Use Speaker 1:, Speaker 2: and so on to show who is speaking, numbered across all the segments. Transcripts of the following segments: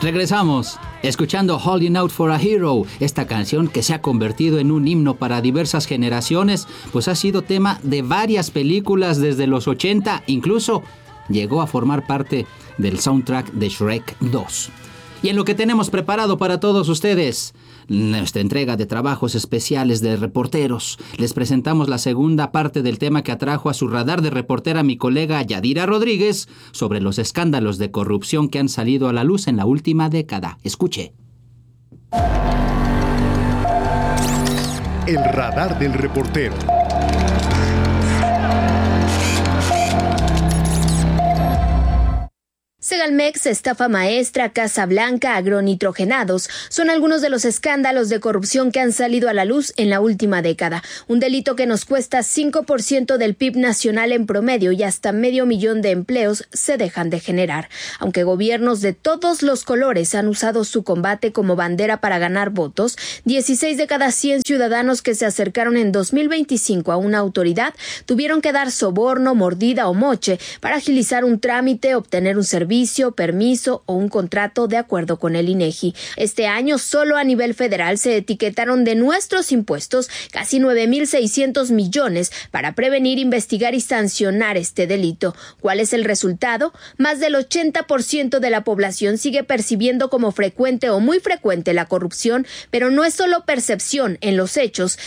Speaker 1: Regresamos, escuchando Holding Out for a Hero, esta canción que se ha convertido en un himno para diversas generaciones, pues ha sido tema de varias películas desde los 80, incluso llegó a formar parte del soundtrack de Shrek 2. Y en lo que tenemos preparado para todos ustedes, nuestra entrega de trabajos especiales de reporteros, les presentamos la segunda parte del tema que atrajo a su radar de reportera mi colega Yadira Rodríguez sobre los escándalos de corrupción que han salido a la luz en la última década. Escuche.
Speaker 2: El radar del reportero.
Speaker 3: Segalmex, estafa maestra, Casa Blanca, agronitrogenados son algunos de los escándalos de corrupción que han salido a la luz en la última década. Un delito que nos cuesta 5% del PIB nacional en promedio y hasta 500,000 de empleos se dejan de generar. Aunque gobiernos de todos los colores han usado su combate como bandera para ganar votos, 16 de cada 100 ciudadanos que se acercaron en 2025 a una autoridad tuvieron que dar soborno, mordida o moche para agilizar un trámite, obtener un servicio, permiso o un contrato de acuerdo con el INEGI. Este año, solo a nivel federal se etiquetaron de nuestros impuestos casi 9,600 millones para prevenir, investigar y sancionar este delito. ¿Cuál es el resultado? Más del 80% de la población sigue percibiendo como frecuente o muy frecuente la corrupción, pero no es solo percepción. En los hechos,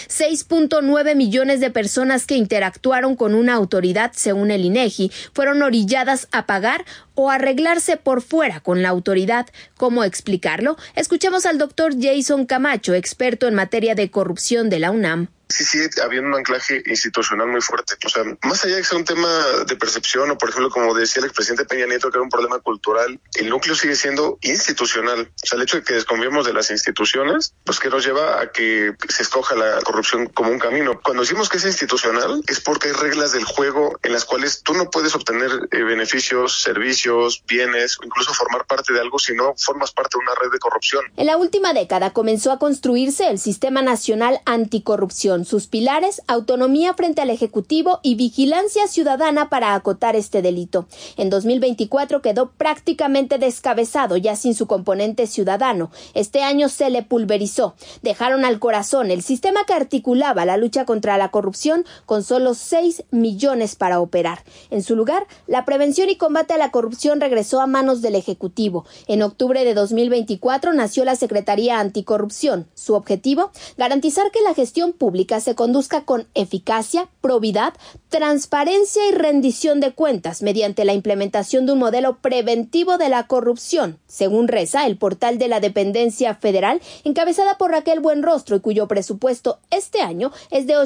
Speaker 3: 6.9 millones de personas que interactuaron con una autoridad, según el INEGI, fueron orilladas a pagar o arreglarse por fuera con la autoridad. ¿Cómo explicarlo? Escuchemos al doctor Jason Camacho, experto en materia de corrupción de la UNAM.
Speaker 4: Sí, había un anclaje institucional muy fuerte. O sea, más allá de que sea un tema de percepción o, por ejemplo, como decía el expresidente Peña Nieto, que era un problema cultural, el núcleo sigue siendo institucional. O sea, el hecho de que desconfiemos de las instituciones, pues que nos lleva a que se escoja la corrupción como un camino. Cuando decimos que es institucional, es porque hay reglas del juego en las cuales tú no puedes obtener beneficios, servicios, bienes, o incluso formar parte de algo si no formas parte de una red de corrupción.
Speaker 3: En la última década comenzó a construirse el Sistema Nacional Anticorrupción. Sus pilares: autonomía frente al Ejecutivo y vigilancia ciudadana para acotar este delito. En 2024 quedó prácticamente descabezado, ya sin su componente ciudadano. Este año se le pulverizó. Dejaron al corazón el sistema que articulaba la lucha contra la corrupción con solo 6 millones para operar. En su lugar, la prevención y combate a la corrupción regresó a manos del Ejecutivo. En octubre de 2024 nació la Secretaría Anticorrupción. Su objetivo: garantizar que la gestión pública se conduzca con eficacia, probidad, transparencia y rendición de cuentas mediante la implementación de un modelo preventivo de la corrupción, según reza el portal de la dependencia federal, encabezada por Raquel Buenrostro, y cuyo presupuesto este año es de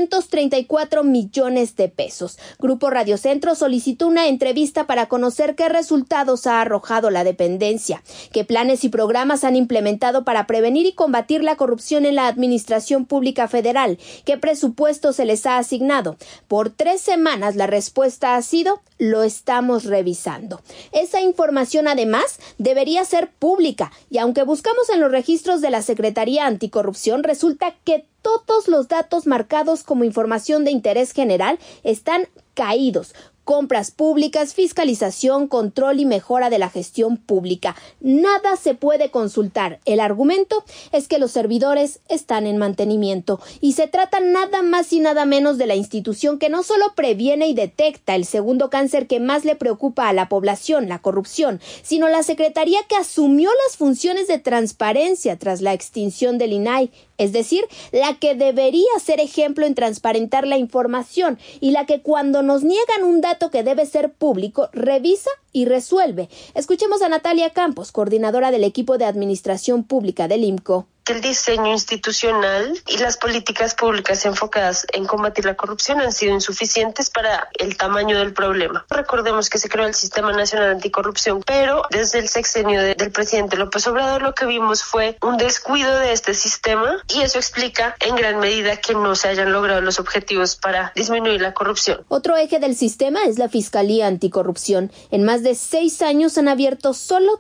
Speaker 3: 834 millones de pesos. Grupo Radio Centro solicitó una entrevista para conocer qué resultados ha arrojado la dependencia, qué planes y programas han implementado para prevenir y combatir la corrupción en la administración pública federal, qué presupuesto se les ha asignado. Por 3 semanas la respuesta ha sido: lo estamos revisando. Esa información además debería ser pública, y aunque buscamos en los registros de la Secretaría Anticorrupción, resulta que todos los datos marcados como información de interés general están caídos. Compras públicas, fiscalización, control y mejora de la gestión pública. Nada se puede consultar. El argumento es que los servidores están en mantenimiento, y se trata nada más y nada menos de la institución que no solo previene y detecta el segundo cáncer que más le preocupa a la población, la corrupción, sino la secretaría que asumió las funciones de transparencia tras la extinción del INAI. Es decir, la que debería ser ejemplo en transparentar la información, y la que cuando nos niegan un dato que debe ser público, revisa y resuelve. Escuchemos a Natalia Campos, coordinadora del equipo de administración pública del IMCO.
Speaker 5: El diseño institucional y las políticas públicas enfocadas en combatir la corrupción han sido insuficientes para el tamaño del problema. Recordemos que se creó el Sistema Nacional Anticorrupción, pero desde el sexenio del presidente López Obrador lo que vimos fue un descuido de este sistema, y eso explica en gran medida que no se hayan logrado los objetivos para disminuir la corrupción.
Speaker 3: Otro eje del sistema es la Fiscalía Anticorrupción. En más de 6 años han abierto solo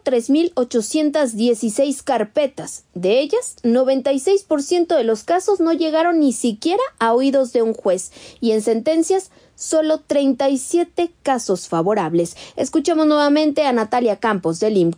Speaker 3: 3,816 carpetas. De ellas, 96% de los casos no llegaron ni siquiera a oídos de un juez, y en sentencias solo 37 casos favorables. Escuchamos nuevamente a Natalia Campos del IMCO.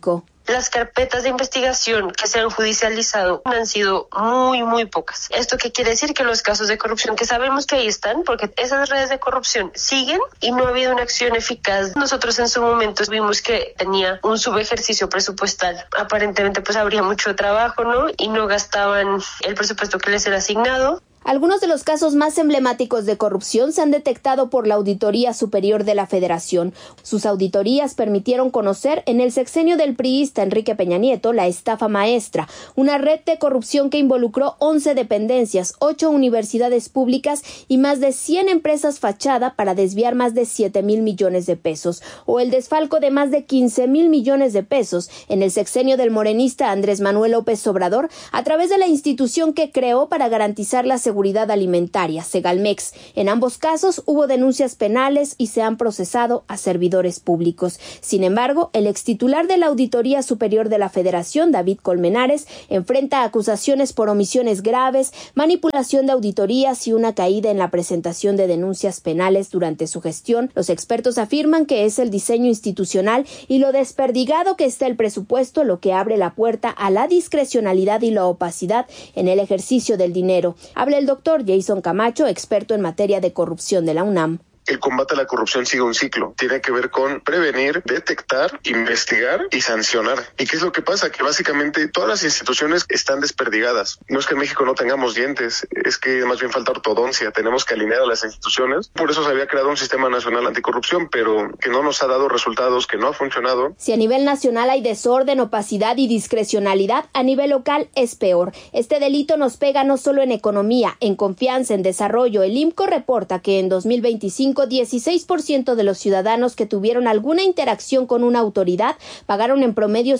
Speaker 5: las carpetas de investigación que se han judicializado han sido muy pocas. ¿Esto qué quiere decir? Que los casos de corrupción, que sabemos que ahí están, porque esas redes de corrupción siguen y no ha habido una acción eficaz. Nosotros en su momento vimos que tenía un subejercicio presupuestal. Aparentemente pues habría mucho trabajo, ¿no? Y no gastaban el presupuesto que les era asignado.
Speaker 3: Algunos de los casos más emblemáticos de corrupción se han detectado por la Auditoría Superior de la Federación. Sus auditorías permitieron conocer en el sexenio del priista Enrique Peña Nieto la estafa maestra, una red de corrupción que involucró 11 dependencias, 8 universidades públicas y más de 100 empresas fachada para desviar más de 7,000 millones de pesos, o el desfalco de más de 15,000 millones de pesos en el sexenio del morenista Andrés Manuel López Obrador a través de la institución que creó para garantizar la seguridad alimentaria, Segalmex. En ambos casos hubo denuncias penales y se han procesado a servidores públicos. Sin embargo, el extitular de la Auditoría Superior de la Federación, David Colmenares, enfrenta acusaciones por omisiones graves, manipulación de auditorías y una caída en la presentación de denuncias penales durante su gestión. Los expertos afirman que es el diseño institucional y lo desperdigado que está el presupuesto lo que abre la puerta a la discrecionalidad y la opacidad en el ejercicio del dinero. Habla el doctor Jason Camacho, experto en materia de corrupción de la UNAM.
Speaker 4: El combate a la corrupción sigue un ciclo. Tiene que ver con prevenir, detectar, investigar y sancionar. ¿Y qué es lo que pasa? Que básicamente todas las instituciones están desperdigadas. No es que en México no tengamos dientes, es que más bien falta ortodoncia. Tenemos que alinear a las instituciones. Por eso se había creado un sistema nacional anticorrupción, pero que no nos ha dado resultados, que no ha funcionado.
Speaker 3: Si a nivel nacional hay desorden, opacidad y discrecionalidad, a nivel local es peor. Este delito nos pega no solo en economía, en confianza, en desarrollo. El IMCO reporta que en 2025 16% de los ciudadanos que tuvieron alguna interacción con una autoridad pagaron en promedio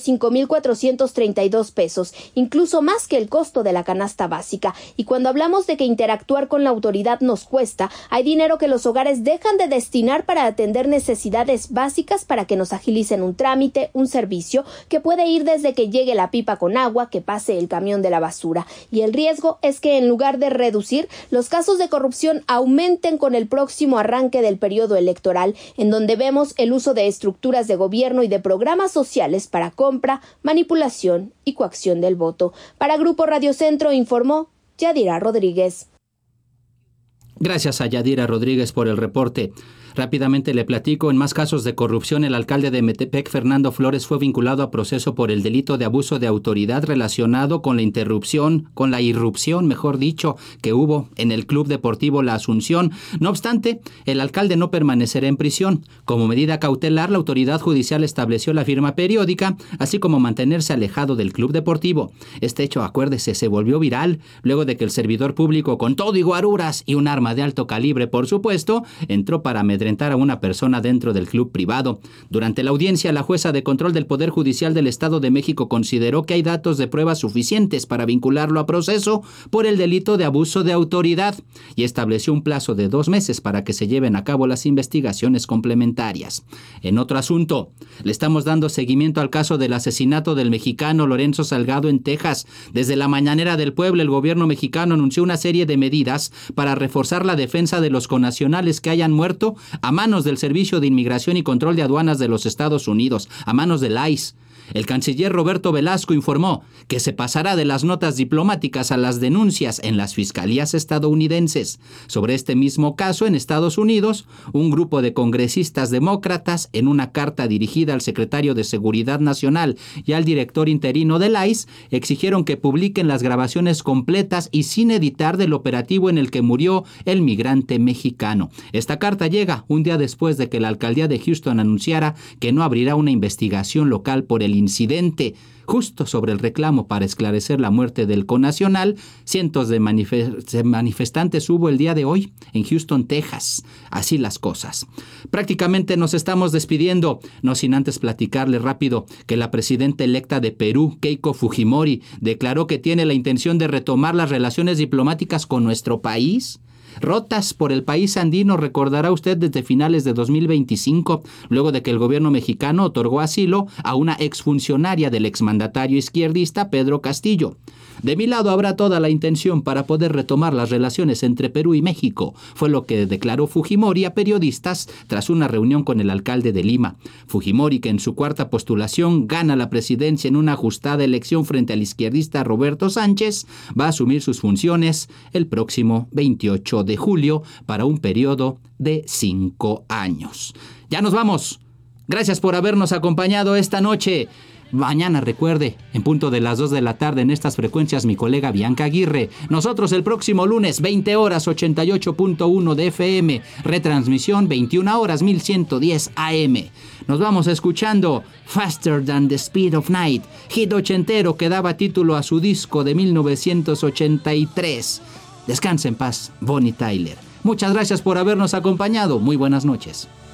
Speaker 3: 5,432 pesos, incluso más que el costo de la canasta básica. Y cuando hablamos de que interactuar con la autoridad nos cuesta, hay dinero que los hogares dejan de destinar para atender necesidades básicas para que nos agilicen un trámite, un servicio que puede ir desde que llegue la pipa con agua, que pase el camión de la basura. Y el riesgo es que en lugar de reducir, los casos de corrupción aumenten con el próximo arranque del periodo electoral, en donde vemos el uso de estructuras de gobierno y de programas sociales para compra, manipulación y coacción del voto. Para Grupo Radio Centro informó Yadira Rodríguez.
Speaker 1: Gracias a Yadira Rodríguez por el reporte. Rápidamente le platico, en más casos de corrupción, el alcalde de Metepec, Fernando Flores, fue vinculado a proceso por el delito de abuso de autoridad relacionado con la irrupción, mejor dicho, que hubo en el Club Deportivo La Asunción. No obstante, el alcalde no permanecerá en prisión. Como medida cautelar, la autoridad judicial estableció la firma periódica, así como mantenerse alejado del Club Deportivo. Este hecho, acuérdese, se volvió viral luego de que el servidor público, con todo y guaruras y un arma de alto calibre, por supuesto, entró para amedrentar a una persona dentro del club privado. Durante la audiencia, la jueza de control del Poder Judicial del Estado de México consideró que hay datos de pruebas suficientes para vincularlo a proceso por el delito de abuso de autoridad y estableció un plazo de 2 meses para que se lleven a cabo las investigaciones complementarias. En otro asunto, le estamos dando seguimiento al caso del asesinato del mexicano Lorenzo Salgado en Texas. Desde la mañanera del pueblo, el gobierno mexicano anunció una serie de medidas para reforzar la defensa de los connacionales que hayan muerto a manos del Servicio de Inmigración y Control de Aduanas de los Estados Unidos, a manos del ICE. El canciller Roberto Velasco informó que se pasará de las notas diplomáticas a las denuncias en las fiscalías estadounidenses. Sobre este mismo caso, en Estados Unidos, un grupo de congresistas demócratas, en una carta dirigida al secretario de Seguridad Nacional y al director interino del ICE, exigieron que publiquen las grabaciones completas y sin editar del operativo en el que murió el migrante mexicano. Esta carta llega un día después de que la alcaldía de Houston anunciara que no abrirá una investigación local por el incidente. Justo sobre el reclamo para esclarecer la muerte del connacional, cientos de manifestantes hubo el día de hoy en Houston, Texas. Así las cosas. Prácticamente nos estamos despidiendo, no sin antes platicarle rápido que la presidenta electa de Perú, Keiko Fujimori, declaró que tiene la intención de retomar las relaciones diplomáticas con nuestro país. Rotas por el país andino, recordará usted, desde finales de 2025, luego de que el gobierno mexicano otorgó asilo a una exfuncionaria del exmandatario izquierdista Pedro Castillo. De mi lado habrá toda la intención para poder retomar las relaciones entre Perú y México, fue lo que declaró Fujimori a periodistas tras una reunión con el alcalde de Lima. Fujimori, que en su cuarta postulación gana la presidencia en una ajustada elección frente al izquierdista Roberto Sánchez, va a asumir sus funciones el próximo 28 de julio para un periodo de 5 años. Ya nos vamos. Gracias por habernos acompañado esta noche. Mañana, recuerde, en punto de las 2 de la tarde en estas frecuencias, mi colega Bianca Aguirre. Nosotros el próximo lunes, 20 horas, 88.1 de FM. Retransmisión, 21 horas, 1110 AM. Nos vamos escuchando Faster Than the Speed of Night, hit ochentero que daba título a su disco de 1983. Descanse en paz, Bonnie Tyler. Muchas gracias por habernos acompañado. Muy buenas noches.